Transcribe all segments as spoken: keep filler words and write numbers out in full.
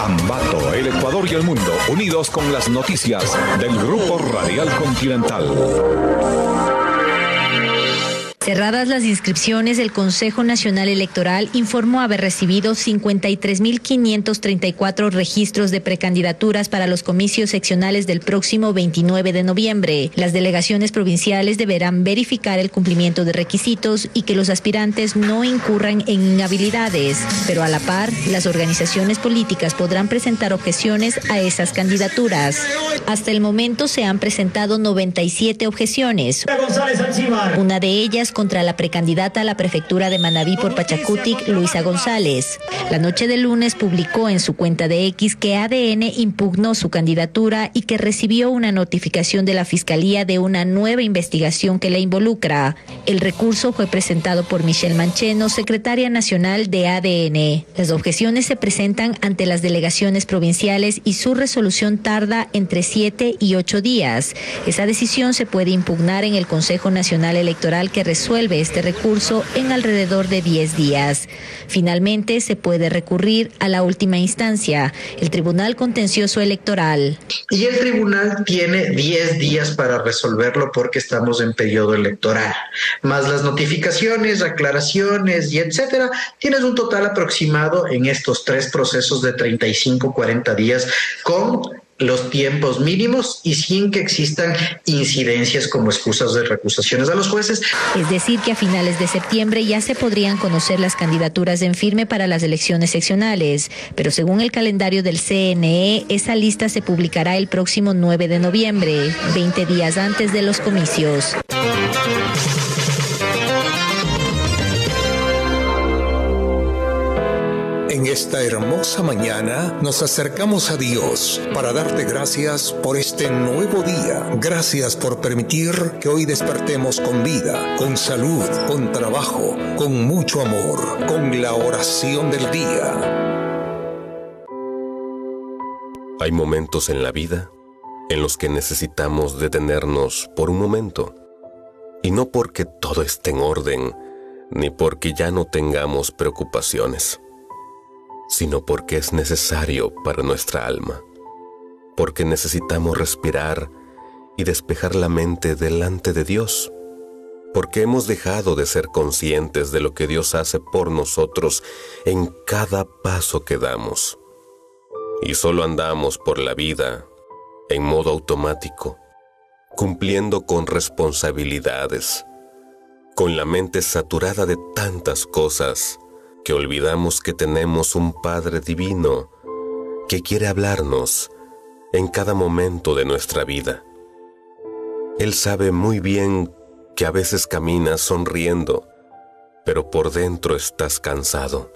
Ambato, el Ecuador y el mundo, unidos con las noticias del Grupo Radial Continental. Cerradas las inscripciones, el Consejo Nacional Electoral informó haber recibido cincuenta y tres mil quinientos treinta y cuatro registros de precandidaturas para los comicios seccionales del próximo veintinueve de noviembre. Las delegaciones provinciales deberán verificar el cumplimiento de requisitos y que los aspirantes no incurran en inhabilidades, pero a la par, las organizaciones políticas podrán presentar objeciones a esas candidaturas. Hasta el momento se han presentado noventa y siete objeciones, una de ellas contra la precandidata a la prefectura de Manabí por Pachacutic, Luisa González. La noche del lunes publicó en su cuenta de X que A D N impugnó su candidatura y que recibió una notificación de la Fiscalía de una nueva investigación que la involucra. El recurso fue presentado por Michelle Mancheno, secretaria nacional de A D N. Las objeciones se presentan ante las delegaciones provinciales y su resolución tarda entre siete y ocho días. Esa decisión se puede impugnar en el Consejo Nacional Electoral, que resuelve este recurso en alrededor de diez días. Finalmente, se puede recurrir a la última instancia, el Tribunal Contencioso Electoral. Y el tribunal tiene diez días para resolverlo porque estamos en periodo electoral. Más las notificaciones, aclaraciones y etcétera, tienes un total aproximado en estos tres procesos de treinta y cinco a cuarenta días con los tiempos mínimos y sin que existan incidencias como excusas de recusaciones a los jueces. Es decir, que a finales de septiembre ya se podrían conocer las candidaturas en firme para las elecciones seccionales, pero según el calendario del C N E, esa lista se publicará el próximo nueve de noviembre, veinte días antes de los comicios. En esta hermosa mañana nos acercamos a Dios para darte gracias por este nuevo día. Gracias por permitir que hoy despertemos con vida, con salud, con trabajo, con mucho amor, con la oración del día. Hay momentos en la vida en los que necesitamos detenernos por un momento, y no porque todo esté en orden, ni porque ya no tengamos preocupaciones, sino porque es necesario para nuestra alma, porque necesitamos respirar y despejar la mente delante de Dios, porque hemos dejado de ser conscientes de lo que Dios hace por nosotros en cada paso que damos, y solo andamos por la vida en modo automático, cumpliendo con responsabilidades, con la mente saturada de tantas cosas, que olvidamos que tenemos un Padre Divino que quiere hablarnos en cada momento de nuestra vida. Él sabe muy bien que a veces caminas sonriendo, pero por dentro estás cansado.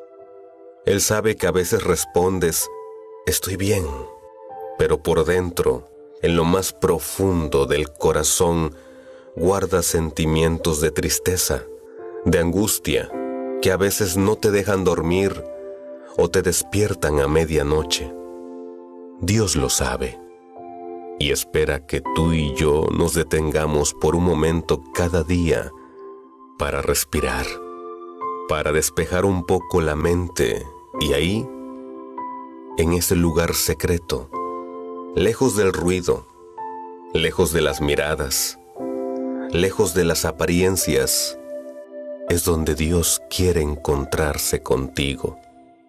Él sabe que a veces respondes, estoy bien, pero por dentro, en lo más profundo del corazón, guardas sentimientos de tristeza, de angustia, que a veces no te dejan dormir o te despiertan a medianoche. Dios lo sabe y espera que tú y yo nos detengamos por un momento cada día para respirar, para despejar un poco la mente y ahí, en ese lugar secreto, lejos del ruido, lejos de las miradas, lejos de las apariencias, es donde Dios quiere encontrarse contigo.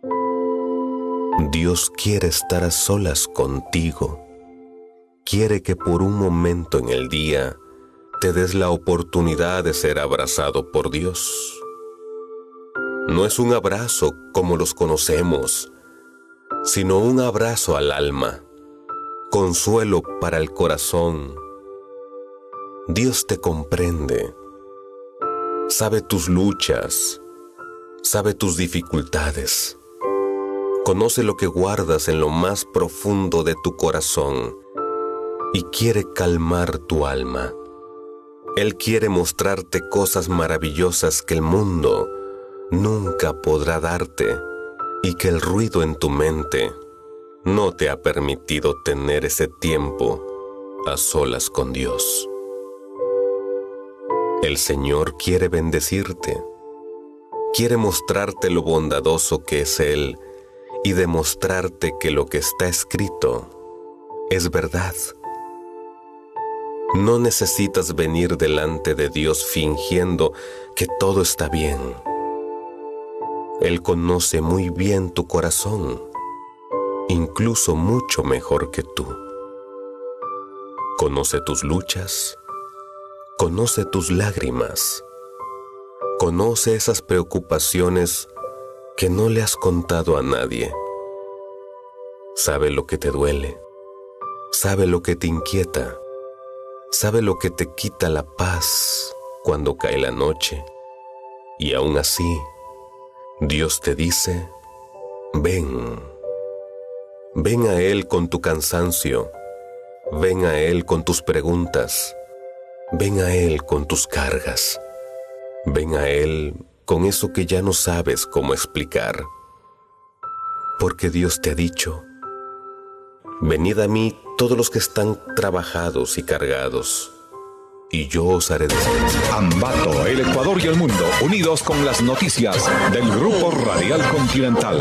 Dios quiere estar a solas contigo. Quiere que por un momento en el día te des la oportunidad de ser abrazado por Dios. No es un abrazo como los conocemos, sino un abrazo al alma, consuelo para el corazón. Dios te comprende. Sabe tus luchas, sabe tus dificultades, conoce lo que guardas en lo más profundo de tu corazón y quiere calmar tu alma. Él quiere mostrarte cosas maravillosas que el mundo nunca podrá darte y que el ruido en tu mente no te ha permitido tener ese tiempo a solas con Dios. El Señor quiere bendecirte, quiere mostrarte lo bondadoso que es Él y demostrarte que lo que está escrito es verdad. No necesitas venir delante de Dios fingiendo que todo está bien. Él conoce muy bien tu corazón, incluso mucho mejor que tú. Conoce tus luchas, conoce tus lágrimas, conoce esas preocupaciones que no le has contado a nadie. Sabe lo que te duele, sabe lo que te inquieta, sabe lo que te quita la paz cuando cae la noche. Y aún así, Dios te dice, ven, ven a Él con tu cansancio, ven a Él con tus preguntas, ven a Él con tus cargas, ven a Él con eso que ya no sabes cómo explicar. Porque Dios te ha dicho, venid a mí todos los que están trabajados y cargados, y yo os haré descansar. Ambato, el Ecuador y el mundo, unidos con las noticias del Grupo Radial Continental.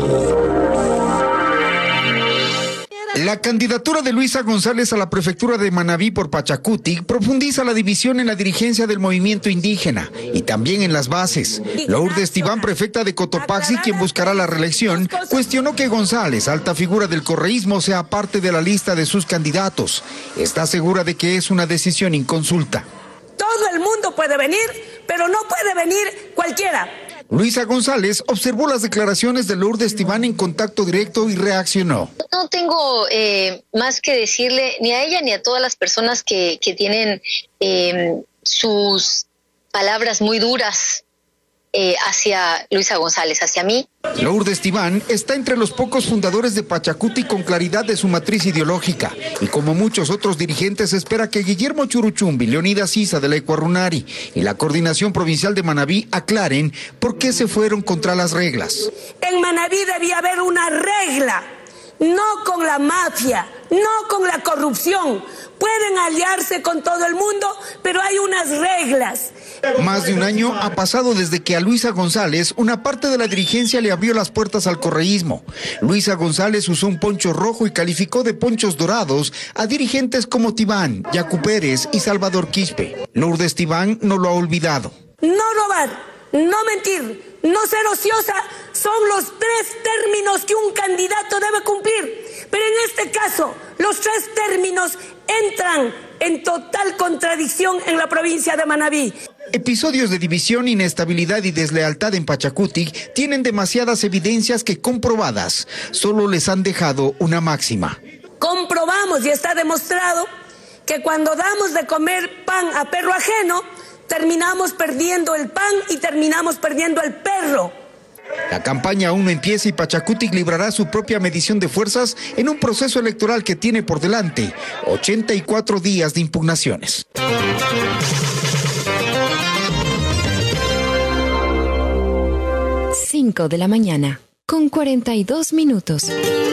La candidatura de Luisa González a la prefectura de Manabí por Pachacuti profundiza la división en la dirigencia del movimiento indígena y también en las bases. Lourdes Tibán, prefecta de Cotopaxi, quien buscará la reelección, cuestionó que González, alta figura del correísmo, sea parte de la lista de sus candidatos. Está segura de que es una decisión inconsulta. Todo el mundo puede venir, pero no puede venir cualquiera. Luisa González observó las declaraciones de Lourdes Tibán en Contacto Directo y reaccionó. No tengo eh, más que decirle ni a ella ni a todas las personas que, que tienen eh, sus palabras muy duras eh, hacia Luisa González, hacia mí. Lourdes Tibán está entre los pocos fundadores de Pachacuti con claridad de su matriz ideológica y como muchos otros dirigentes espera que Guillermo Churuchumbi, Leonidas Issa de la Ecuarunari y la Coordinación Provincial de Manabí aclaren por qué se fueron contra las reglas. En Manabí debía haber una regla, no con la mafia, no con la corrupción. Pueden aliarse con todo el mundo, pero hay unas reglas. Más de un año ha pasado desde que a Luisa González una parte de la dirigencia le abrió las puertas al correísmo. Luisa González usó un poncho rojo y calificó de ponchos dorados a dirigentes como Tibán, Yacu Pérez y Salvador Quispe. Lourdes Tibán no lo ha olvidado. No robar, no mentir, no ser ociosa son los tres términos que un candidato debe cumplir. Pero en este caso, los tres términos entran en total contradicción en la provincia de Manabí. Episodios de división, inestabilidad y deslealtad en Pachacuti tienen demasiadas evidencias que comprobadas solo les han dejado una máxima. Comprobamos y está demostrado que cuando damos de comer pan a perro ajeno, terminamos perdiendo el pan y terminamos perdiendo el perro. La campaña aún no empieza y Pachacuti librará su propia medición de fuerzas en un proceso electoral que tiene por delante ochenta y cuatro días de impugnaciones. cinco de la mañana, con cuarenta y dos minutos.